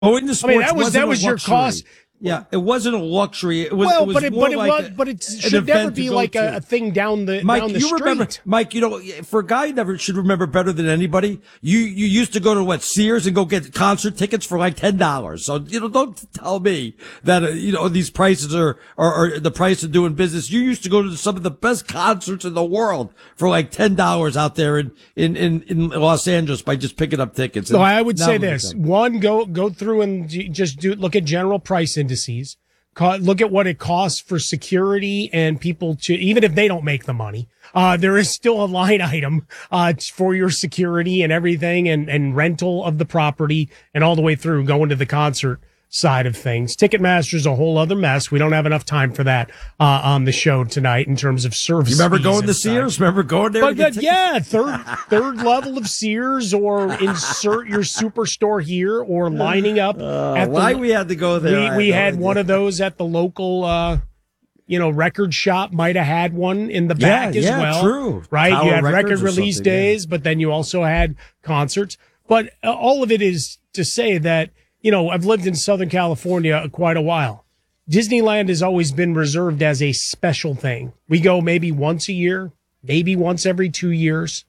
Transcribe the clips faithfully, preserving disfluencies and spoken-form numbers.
Oh, in the sports, I mean, that was that was your luxury. cost. Yeah, it wasn't a luxury. It was. Well, it was but it, more but it like was, a, but it should never be like a, a thing down the Mike, down the you street. remember, Mike? You know, for a guy who never should remember better than anybody, you you used to go to what Sears and go get concert tickets for like ten dollars. So you know, don't tell me that uh, you know these prices are, are are the price of doing business. You used to go to some of the best concerts in the world for like ten dollars out there in in in in Los Angeles by just picking up tickets. So I would say this: one, go go through and just do look at general price indices. Look at what it costs for security and people to, even if they don't make the money, uh, there is still a line item, uh, for your security and everything and, and rental of the property and all the way through going to the concert side of things. Ticketmaster's a whole other mess. We don't have enough time for that, uh, on the show tonight in terms of service. You remember fees going to stuff. Sears? Remember going there? But, but yeah, third, third level of Sears or insert your superstore here or lining up. Uh, at why the, we had to go there? We, we no had idea. one of those at the local, uh, you know, record shop might have had one in the back yeah, as yeah, well. True. Right? Tower you had record Records or release something, days, yeah. but then you also had concerts. But uh, all of it is to say that, you know, I've lived in Southern California quite a while. Disneyland has always been reserved as a special thing. We go maybe once a year, maybe once every two years.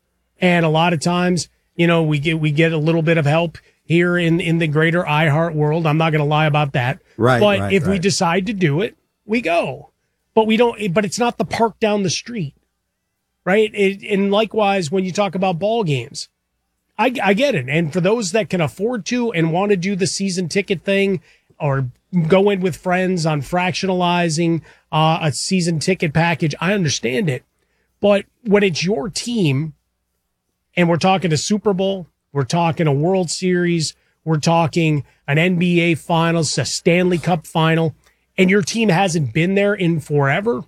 And a lot of times, you know, we get, we get a little bit of help here in, in the greater iHeart world. I'm not going to lie about that. Right. But right, if right. we decide to do it, we go. But we don't, but it's not the park down the street. Right. It, and likewise, when you talk about ball games, I, I get it. And for those that can afford to and want to do the season ticket thing or go in with friends on fractionalizing uh, a season ticket package, I understand it. But when it's your team and we're talking a Super Bowl, we're talking a World Series, we're talking an N B A Finals, a Stanley Cup final, and your team hasn't been there in forever,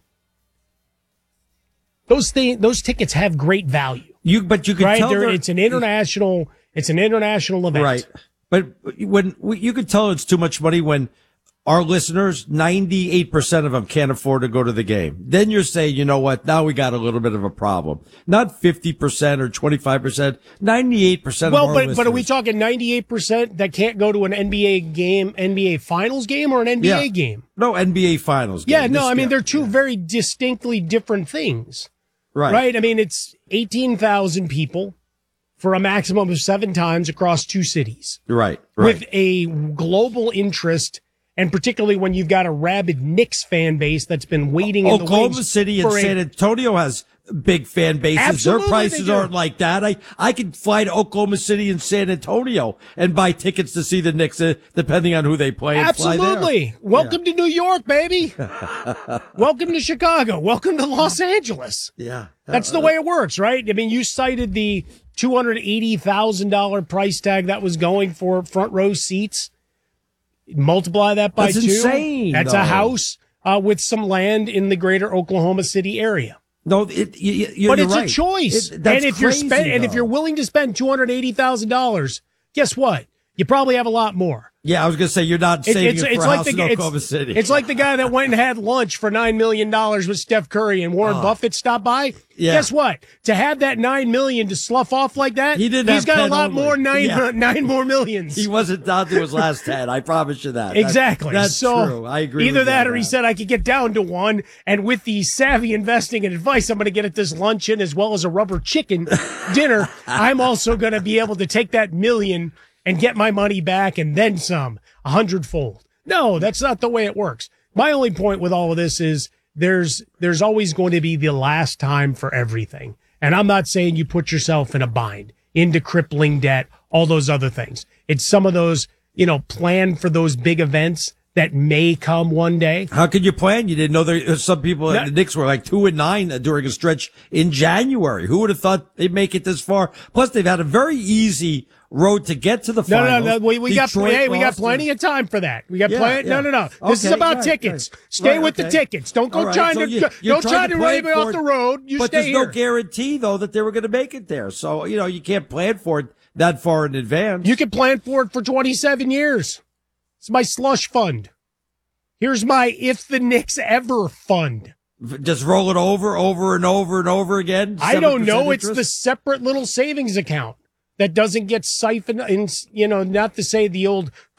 those things, those tickets have great value. You, but you can right? tell There, it's an international, it's an international event. Right. But when you could tell it's too much money when our listeners, ninety-eight percent of them can't afford to go to the game. Then you're saying, you know what? Now we got a little bit of a problem. Not fifty percent or twenty-five percent, ninety-eight percent well, of our but, listeners. but are we talking ninety-eight percent that can't go to an N B A game, N B A Finals game or an N B A Yeah. game? No, N B A Finals game. Yeah, no, This- I mean, yeah, they're two yeah. very distinctly different things. Right. Right? I mean, it's eighteen thousand people for a maximum of seven times across two cities. Right. Right. With a global interest, and particularly when you've got a rabid Knicks fan base that's been waiting in the Oklahoma wings City and for a- San Antonio has big fan bases. Absolutely, Their prices they do. aren't like that. I, I could fly to Oklahoma City and San Antonio and buy tickets to see the Knicks, uh, depending on who they play. And fly there. Absolutely. Welcome to New York, baby. Welcome to Chicago. Welcome to Los Angeles. Yeah. That's the way it works, right? I mean, you cited the two hundred eighty thousand dollars price tag that was going for front row seats. Multiply that by That's two. insane, That's though. a house uh, with some land in the greater Oklahoma City area. No, it, you, you, But you're it's right. a choice. It, that's and if you're crazy, spend, and if though. you're willing to spend two hundred eighty thousand dollars, guess what? You probably have a lot more. Yeah, I was going to say you're not It- saving it's it for it's a like house the in it's, Oklahoma City. it's like the guy that went and had lunch for nine million dollars with Steph Curry and Warren Oh. Buffett stopped by. Yeah. Guess what? To have that nine million to slough off like that, He didn't he's have got a ten lot only. more nine Yeah. nine more millions. He wasn't down to his last ten. I promise you that. That- Exactly. That's so true. I agree. Either with that you or on he said I could get down to one, and with the savvy investing and advice I'm going to get at this luncheon as well as a rubber chicken dinner, I'm also going to be able to take that million and get my money back and then some, a hundredfold. No, that's not the way it works. My only point with all of this is there's there's always going to be the last time for everything. And I'm not saying you put yourself in a bind, into crippling debt, all those other things. It's some of those, you know, plan for those big events that may come one day. How could you plan? You didn't know there. Some people, No. the Knicks were like two and nine during a stretch in January. Who would have thought they'd make it this far? Plus, they've had a very easy road to get to the No, finals. no, no. We, we got Detroit hey, we got lost to- plenty of time for that. We got Yeah, plenty. No, yeah. no, no. This is Okay, about right, tickets. right. Stay Right, with the okay. tickets. Don't go All right, trying so to you- you're don't try to plan rave it for off it, the road. You but stay there's here. no guarantee though that they were going to make it there. So you know you can't plan for it that far in advance. You can plan for it for twenty-seven years. It's my slush fund. Here's my if the Knicks ever fund. Just roll it over, over and over and over again. I don't know. seven percent It's the interest? separate little savings account that doesn't get siphoned, and, you know, not to say the old